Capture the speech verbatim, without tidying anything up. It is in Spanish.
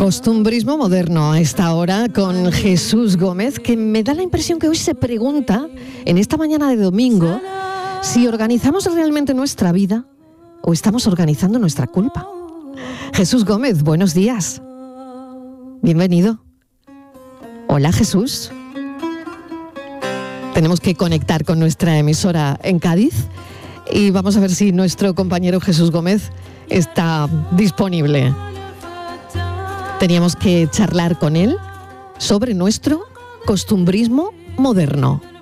Costumbrismo moderno a esta hora con Jesús Gómez, que me da la impresión que hoy se pregunta, en esta mañana de domingo, si organizamos realmente nuestra vida o estamos organizando nuestra culpa. Jesús Gómez, buenos días. Bienvenido. Hola, Jesús. Tenemos que conectar con nuestra emisora en Cádiz y vamos a ver si nuestro compañero Jesús Gómez está disponible. Teníamos que charlar con él sobre nuestro costumbrismo moderno.